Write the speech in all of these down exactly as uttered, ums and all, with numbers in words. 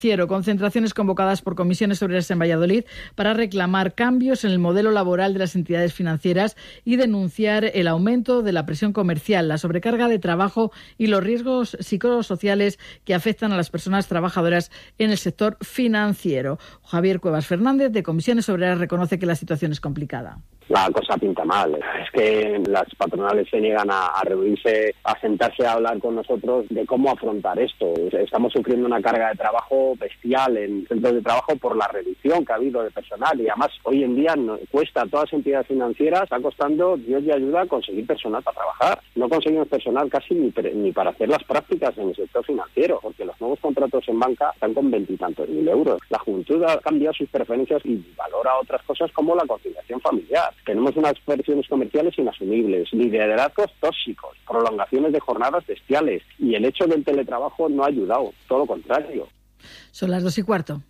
Concentraciones convocadas por comisiones obreras en Valladolid para reclamar cambios en el modelo laboral de las entidades financieras y denunciar el aumento de la presión comercial, la sobrecarga de trabajo y los riesgos psicosociales que afectan a las personas trabajadoras en el sector financiero. Javier Cuevas Fernández, de Comisiones Obreras, reconoce que la situación es complicada. La cosa pinta mal. Es que las patronales se niegan a, a reunirse, a sentarse a hablar con nosotros de cómo afrontar esto. Estamos sufriendo una carga de trabajo bestial en centros de trabajo por la reducción que ha habido de personal y además hoy en día no, cuesta a todas las entidades financieras, está costando, Dios y ayuda, conseguir personal para trabajar. No conseguimos personal casi ni, ni para hacer las prácticas en el sector financiero, porque los nuevos contratos en banca están con veintitantos mil euros. La juventud ha cambiado sus preferencias y valora otras cosas como la conciliación familiar. Tenemos unas presiones comerciales inasumibles, liderazgos tóxicos, prolongaciones de jornadas bestiales y el hecho del teletrabajo no ha ayudado, todo lo contrario. Son las dos y cuarto.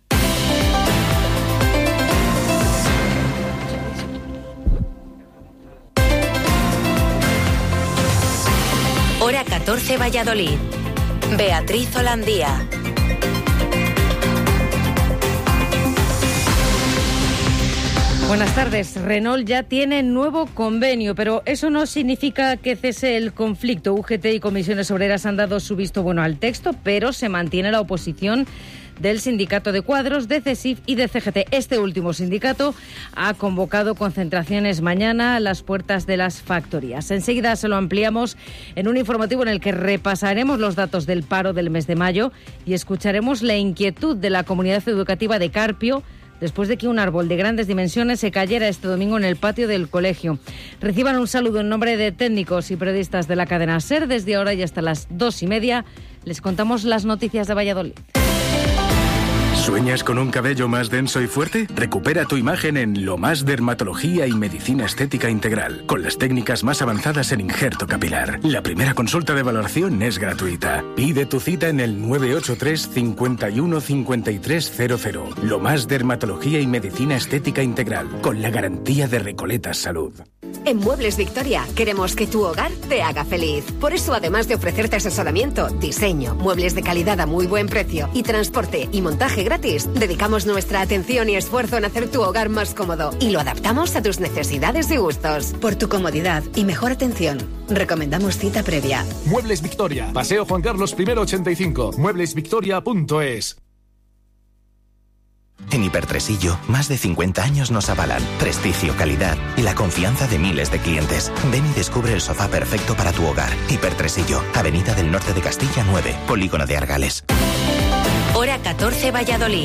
Hora catorce, Valladolid. Beatriz Holandía. Buenas tardes. Renault ya tiene nuevo convenio, pero eso no significa que cese el conflicto. U G T y Comisiones Obreras han dado su visto bueno al texto, pero se mantiene la oposición del Sindicato de Cuadros, de CESIF y de C G T. Este último sindicato ha convocado concentraciones mañana a las puertas de las factorías. Enseguida se lo ampliamos en un informativo en el que repasaremos los datos del paro del mes de mayo y escucharemos la inquietud de la comunidad educativa de Carpio después de que un árbol de grandes dimensiones se cayera este domingo en el patio del colegio. Reciban un saludo en nombre de técnicos y periodistas de la cadena SER. Desde ahora y hasta las dos y media les contamos las noticias de Valladolid. ¿Sueñas con un cabello más denso y fuerte? Recupera tu imagen en Lo Más Dermatología y Medicina Estética Integral, con las técnicas más avanzadas en injerto capilar. La primera consulta de valoración es gratuita. Pide tu cita en el nueve ocho tres, cinco uno, cinco tres cero cero. Lo Más Dermatología y Medicina Estética Integral, con la garantía de Recoletas Salud. En Muebles Victoria queremos que tu hogar te haga feliz. Por eso, además de ofrecerte asesoramiento, diseño, muebles de calidad a muy buen precio y transporte y montaje gratis, dedicamos nuestra atención y esfuerzo en hacer tu hogar más cómodo y lo adaptamos a tus necesidades y gustos. Por tu comodidad y mejor atención, recomendamos cita previa. Muebles Victoria, Paseo Juan Carlos primero ochenta y cinco, muebles victoria punto es. En Hipertresillo, más de cincuenta años nos avalan prestigio, calidad y la confianza de miles de clientes. Ven y descubre el sofá perfecto para tu hogar. Hipertresillo, Avenida del Norte de Castilla nueve, Polígono de Argales. Hora catorce, Valladolid.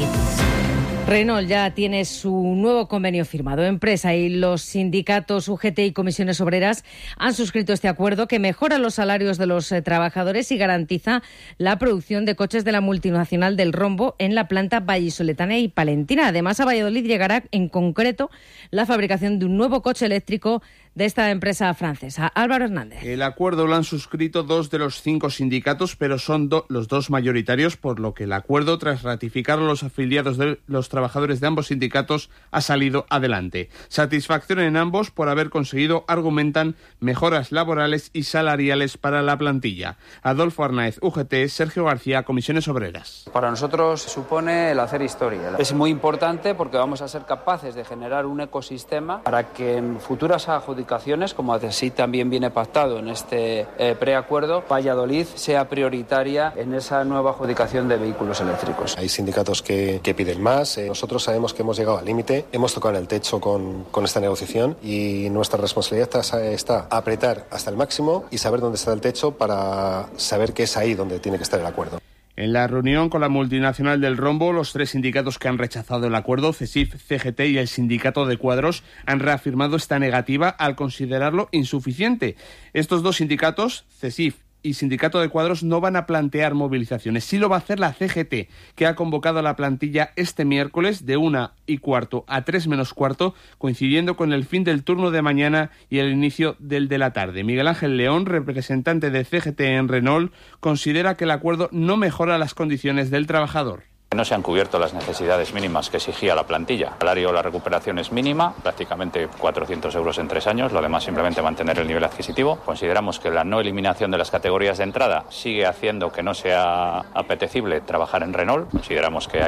Renault ya tiene su nuevo convenio firmado. Empresa y los sindicatos U G T y Comisiones Obreras han suscrito este acuerdo que mejora los salarios de los eh, trabajadores y garantiza la producción de coches de la multinacional del rombo en la planta vallisoletana y palentina. Además, a Valladolid llegará en concreto la fabricación de un nuevo coche eléctrico de esta empresa francesa. Álvaro Hernández. El acuerdo lo han suscrito dos de los cinco sindicatos, pero son do- los dos mayoritarios, por lo que el acuerdo, tras ratificarlo a los afiliados de los trabajadores de ambos sindicatos, ha salido adelante. Satisfacción en ambos por haber conseguido, argumentan, mejoras laborales y salariales para la plantilla. Adolfo Arnaez, U G T, Sergio García, Comisiones Obreras. Para nosotros supone el hacer historia. Es muy importante porque vamos a ser capaces de generar un ecosistema para que en futuras adjudicaciones, como así también viene pactado en este eh, preacuerdo, Valladolid sea prioritaria en esa nueva adjudicación de vehículos eléctricos. Hay sindicatos que, que piden más. Eh, nosotros sabemos que hemos llegado al límite, hemos tocado en el techo con, con esta negociación y nuestra responsabilidad está, está apretar hasta el máximo y saber dónde está el techo para saber que es ahí donde tiene que estar el acuerdo. En la reunión con la multinacional del rombo, los tres sindicatos que han rechazado el acuerdo, CESIF, C G T y el Sindicato de Cuadros, han reafirmado esta negativa al considerarlo insuficiente. Estos dos sindicatos, CESIF y Sindicato de Cuadros, no van a plantear movilizaciones. Sí lo va a hacer la C G T, que ha convocado a la plantilla este miércoles de una y cuarto a tres menos cuarto, coincidiendo con el fin del turno de mañana y el inicio del de la tarde. Miguel Ángel León, representante de C G T en Renault, considera que el acuerdo no mejora las condiciones del trabajador. No se han cubierto las necesidades mínimas que exigía la plantilla. El salario, la recuperación es mínima, prácticamente cuatrocientos euros en tres años, lo demás simplemente mantener el nivel adquisitivo. Consideramos que la no eliminación de las categorías de entrada sigue haciendo que no sea apetecible trabajar en Renault. Consideramos que